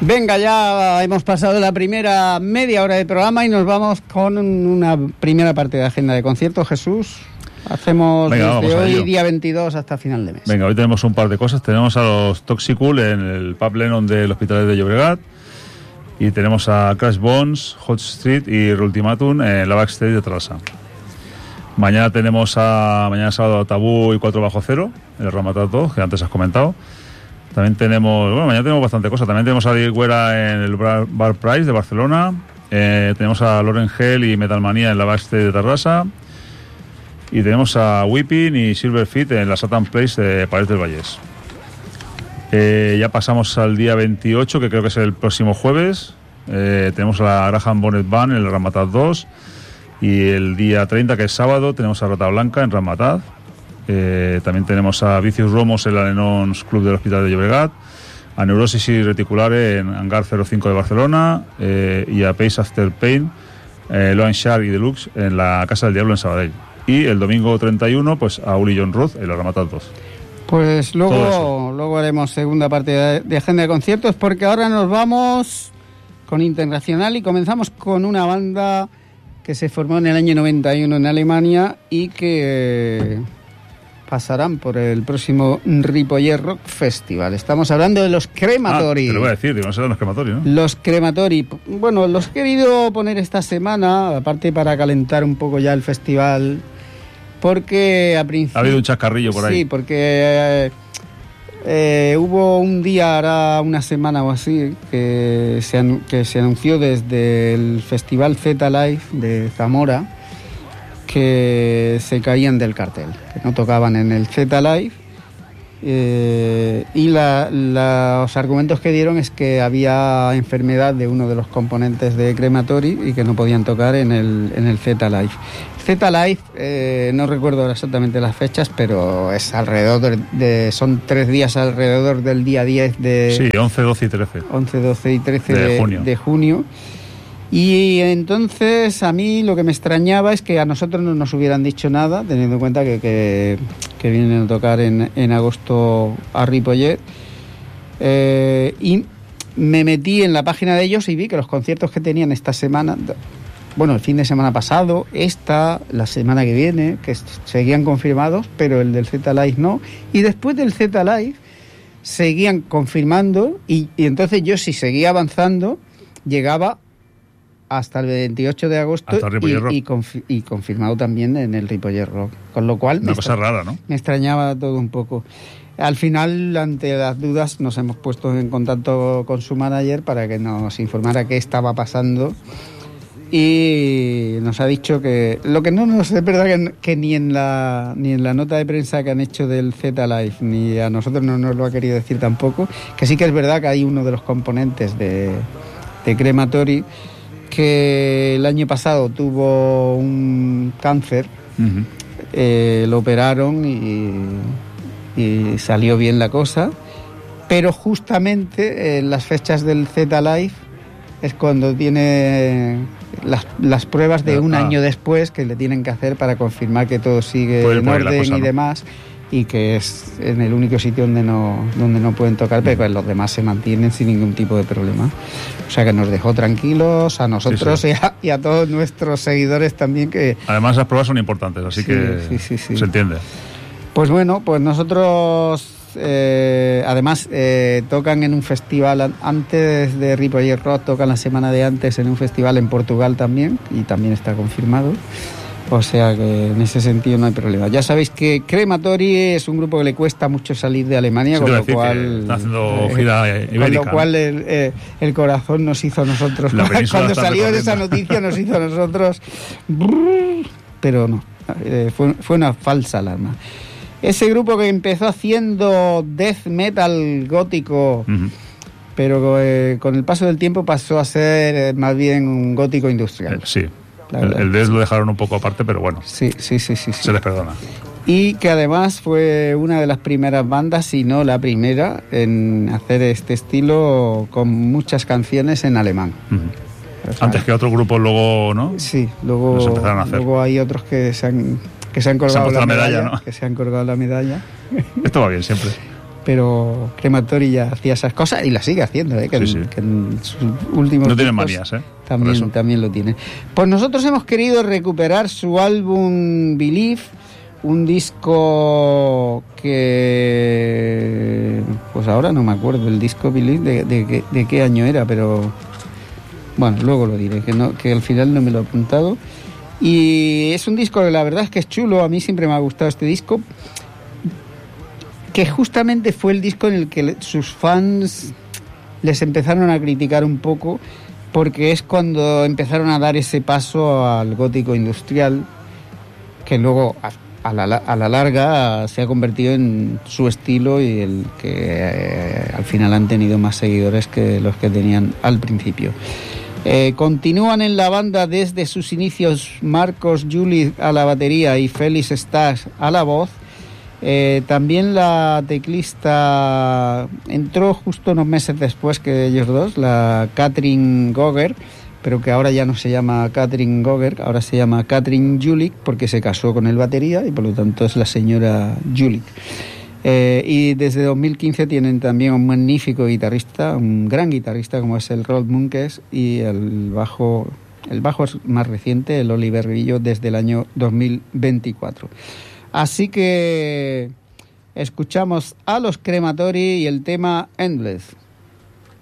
Venga, ya hemos pasado la primera media hora de programa y nos vamos con una primera parte de agenda de conciertos. Jesús, hacemos desde hoy, día 22, hasta final de mes. Venga, hoy tenemos un par de cosas. Tenemos a los Toxicool en el Pub Lennon del Hospitalet de Llobregat. Y tenemos a Crash Bones, Hot Street y Ultimatum en la Backstage de Terrassa. Mañana sábado a Tabú y 4 Bajo Cero, en el Ramatat 2, que antes has comentado. También mañana tenemos bastante cosas. También tenemos a Diego Guerra en el Bar Price de Barcelona. Tenemos a Lauren Hell y Metalmanía en la Backstage de Terrassa. Y tenemos a Whipping y Silverfeet en la Satan Place de Parets del Vallès. Ya pasamos al día 28, que creo que es el próximo jueves. Tenemos a la Graham Bonnet Band en el Ramatat 2. Y el día 30, que es sábado, tenemos a Rata Blanca en Ramatat. También tenemos a Vicious Romos en el Alenons Club del Hospital de Llobregat, a Neurosis y Reticular en Hangar 05 de Barcelona, y a Pace After Pain, Loan Shark y Deluxe en la Casa del Diablo en Sabadell. Y el domingo 31, pues a Uli John Roth en la Ramatat 2. Pues luego haremos segunda parte de agenda de conciertos, porque ahora nos vamos con Internacional y comenzamos con una banda que se formó en el año 91 en Alemania y que pasarán por el próximo Ripollet Rock Festival. Estamos hablando de los Crematori. Te lo voy a decir, no serán los Crematori, ¿no? Los Crematori. Bueno, los he querido poner esta semana, aparte para calentar un poco ya el festival, porque a principio... Ha habido un chascarrillo por ahí. Sí, porque hubo un día, hará una semana o así, que se anunció desde el Festival Z Live de Zamora que se caían del cartel, que no tocaban en el Z Live, y los argumentos que dieron es que había enfermedad de uno de los componentes de Crematori y que no podían tocar en el Z Live. Z Live, no recuerdo exactamente las fechas, pero es alrededor son 3 días alrededor del día 10 de... Sí, 11, 12 y 13. 11, 12 y 13 de junio. Y entonces a mí lo que me extrañaba es que a nosotros no nos hubieran dicho nada, teniendo en cuenta que vienen a tocar en agosto a Ripollet. Y me metí en la página de ellos y vi que los conciertos que tenían esta semana, bueno, el fin de semana pasado, la semana que viene, que seguían confirmados, pero el del Z Live no. Y después del Z Live seguían confirmando y entonces yo, si seguía avanzando, llegaba hasta el 28 de agosto y confirmado también en el Ripollet Rock. Con lo cual... Una cosa rara, ¿no? Me extrañaba todo un poco. Al final, ante las dudas, nos hemos puesto en contacto con su manager para que nos informara qué estaba pasando. Y nos ha dicho que... Lo que no nos es verdad que ni en la nota de prensa que han hecho del Z Live, ni a nosotros no nos lo ha querido decir tampoco, que sí que es verdad que hay uno de los componentes de Crematori que el año pasado tuvo un cáncer. Uh-huh. Lo operaron y salió bien la cosa, pero justamente en las fechas del Z Live es cuando tiene las pruebas de un año después que le tienen que hacer para confirmar que todo sigue en orden y demás, y que es en el único sitio donde no pueden tocar, pero los demás se mantienen sin ningún tipo de problema. O sea que nos dejó tranquilos a nosotros, sí. Y a todos nuestros seguidores también. Que además las pruebas son importantes, así que se entiende. Pues bueno, pues nosotros además tocan en un festival antes de Ripollet Rock, tocan la semana de antes en un festival en Portugal también, y también está confirmado. O sea que en ese sentido no hay problema. Ya sabéis que Crematori es un grupo que le cuesta mucho salir de Alemania, con lo cual está haciendo gira ibérica, con lo cual el corazón nos hizo a nosotros. Cuando salió esa noticia nos hizo a nosotros, pero no, fue una falsa alarma. Ese grupo que empezó haciendo death metal gótico, uh-huh, pero con el paso del tiempo pasó a ser más bien un gótico industrial. Sí. El death lo dejaron un poco aparte, pero bueno. Sí. Se les perdona. Y que además fue una de las primeras bandas, si no la primera, en hacer este estilo con muchas canciones en alemán. Uh-huh. O sea, antes que otros grupos luego, ¿no? Sí, luego hay otros que se han colgado la medalla, ¿no? Que se han colgado la medalla. Esto va bien siempre. pero Crematory ya hacía esas cosas y las sigue haciendo, que en sus últimos no tienen manías, también lo tiene. Pues nosotros hemos querido recuperar su álbum Believe, un disco que pues ahora no me acuerdo el disco Believe de qué año era, pero bueno, luego lo diré, que al final no me lo he apuntado. Y es un disco que la verdad es que es chulo, a mí siempre me ha gustado este disco, que justamente fue el disco en el que sus fans les empezaron a criticar un poco, porque es cuando empezaron a dar ese paso al gótico industrial, que luego a la larga se ha convertido en su estilo y el que al final han tenido más seguidores que los que tenían al principio. Continúan en la banda desde sus inicios Marcos Jülich a la batería y Félix Stagg a la voz. También la teclista entró justo unos meses después que ellos dos, la Katrin Goger, pero que ahora ya no se llama Katrin Goger, ahora se llama Katrin Jülich porque se casó con el batería y por lo tanto es la señora Jülich. Y desde 2015 tienen también un magnífico guitarrista, un gran guitarrista como es el Rolf Munkes, y el bajo es más reciente, el Oliver Grillo, desde el año 2024. Así que escuchamos a los Crematory y el tema Endless.